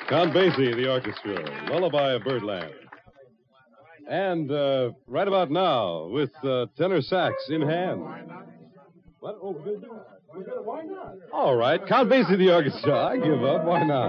Count Basie, the orchestra, Lullaby of Birdland. And right about now, with tenor sax in hand. What? Oh, why not? All right, Count Basie, the orchestra. I give up. Why not?